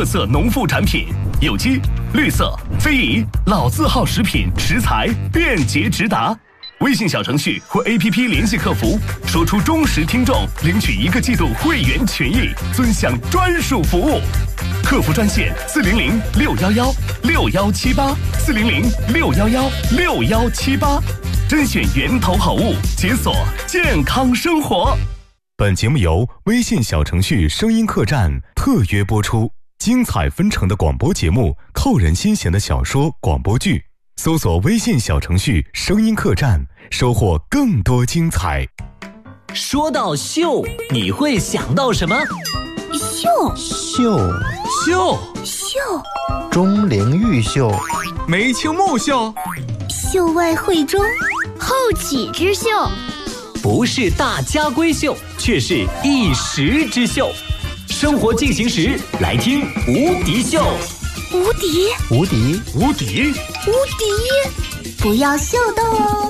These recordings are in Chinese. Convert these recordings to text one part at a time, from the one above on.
特色农副产品，有机、绿色、非遗、老字号食品食材便捷直达。微信小程序或 APP 联系客服，说出忠实听众，领取1个季度会员权益，尊享专属服务。客服专线400-611-6178，400-611-6178，甄选源头好物，解锁健康生活。本节目由微信小程序声音客栈特约播出，精彩纷呈的广播节目，扣人心弦的小说广播剧，搜索微信小程序声音客栈，收获更多精彩。 说到秀，你会想到什么？ 秀，钟灵毓秀， 梅清木秀， 秀外慧中，后起之秀。 不是大家闺秀，却是一时之秀。生活进行时，来听无敌秀。 无敌，不要秀逗哦。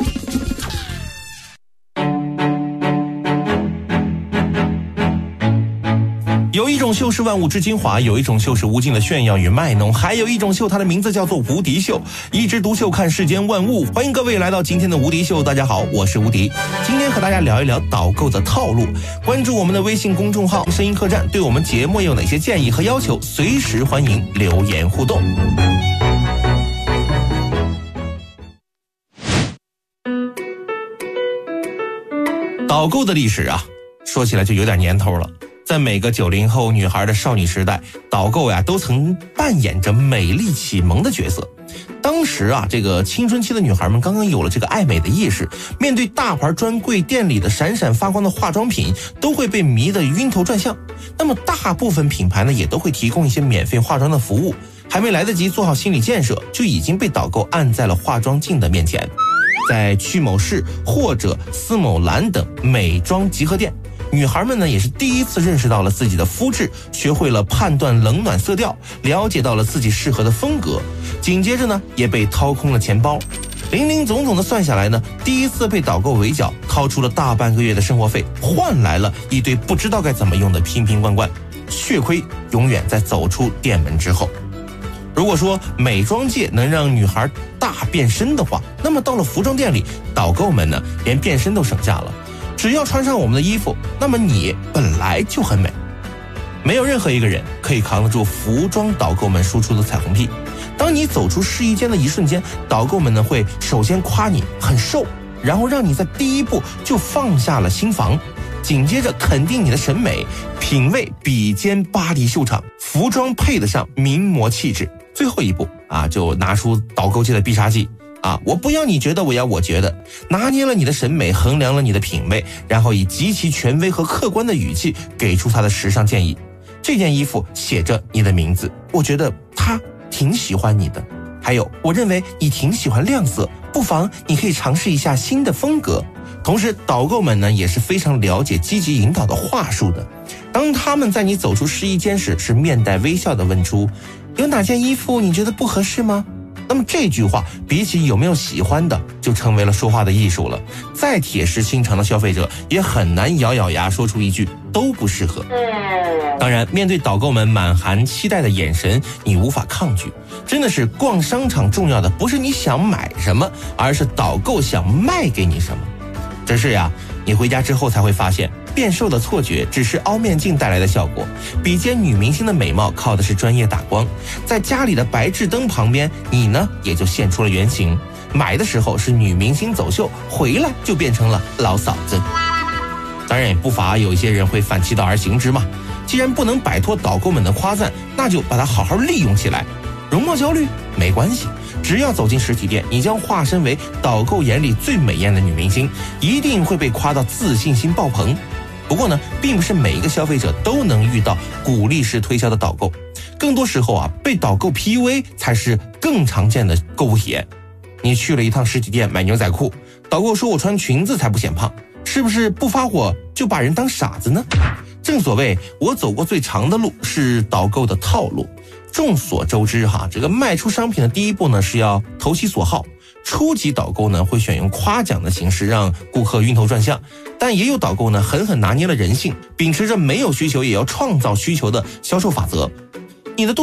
有一种秀是万物之精华，有一种秀是无尽的炫耀与卖弄，还有一种秀，它的名字叫做无敌秀。一枝独秀看世间万物，欢迎各位来到今天的无敌秀。大家好，我是无敌。今天和大家聊一聊导购的套路。关注我们的微信公众号声音客栈，对我们节目有哪些建议和要求，随时欢迎留言互动。导购的历史啊，说起来就有点年头了。在每个90后女孩的少女时代，导购呀都曾扮演着美丽启蒙的角色。当时啊，这个青春期的女孩们刚刚有了这个爱美的意识，面对大牌专柜店里的闪闪发光的化妆品，都会被迷得晕头转向。那么大部分品牌呢，也都会提供一些免费化妆的服务，还没来得及做好心理建设，就已经被导购按在了化妆镜的面前。在曲某市或者司某兰等美妆集合店，女孩们呢也是第一次认识到了自己的肤质，学会了判断冷暖色调，了解到了自己适合的风格，紧接着呢也被掏空了钱包。零零总总的算下来呢，第一次被导购围剿，掏出了大半个月的生活费，换来了一堆不知道该怎么用的瓶瓶罐罐，血亏永远在走出店门之后。如果说美妆界能让女孩大变身的话，那么到了服装店里，导购们呢连变身都省下了。只要穿上我们的衣服，那么你本来就很美。没有任何一个人可以扛得住服装导购们输出的彩虹屁。当你走出试衣间的一瞬间，导购们呢会首先夸你很瘦，然后让你在第一步就放下了心防，紧接着肯定你的审美品味比肩巴黎秀场，服装配得上名模气质。最后一步啊，就拿出导购界的必杀技啊！我不要你觉得，我要我觉得，拿捏了你的审美，衡量了你的品味，然后以极其权威和客观的语气给出他的时尚建议。这件衣服写着你的名字，我觉得他挺喜欢你的。还有，我认为你挺喜欢亮色，不妨你可以尝试一下新的风格。同时，导购们呢也是非常了解积极引导的话术的。当他们在你走出试衣间时，是面带微笑地问出：有哪件衣服你觉得不合适吗？那么这句话比起有没有喜欢的，就成为了说话的艺术了。再铁石心肠的消费者也很难咬咬牙说出一句都不适合。当然，面对导购们满含期待的眼神，你无法抗拒。真的是逛商场重要的不是你想买什么，而是导购想卖给你什么。只是呀，你回家之后才会发现，变瘦的错觉只是凹面镜带来的效果，比肩女明星的美貌靠的是专业打光。在家里的白炽灯旁边，你呢也就现出了原形。买的时候是女明星走秀，回来就变成了老嫂子。当然也不乏有一些人会反其道而行之嘛，既然不能摆脱导购们的夸赞，那就把它好好利用起来。容貌焦虑没关系，只要走进实体店，你将化身为导购眼里最美艳的女明星，一定会被夸到自信心爆棚。不过呢，并不是每一个消费者都能遇到鼓励式推销的导购，更多时候啊，被导购 PUA 才是更常见的购物体验。你去了一趟实体店买牛仔裤，导购说我穿裙子才不显胖，是不是不发火就把人当傻子呢？正所谓我走过最长的路是导购的套路。众所周知哈，这个卖出商品的第一步呢是要投其所好。初级导购呢会选用夸奖的形式让顾客晕头转向，但也有导购呢狠狠拿捏了人性，秉持着没有需求也要创造需求的销售法则。你的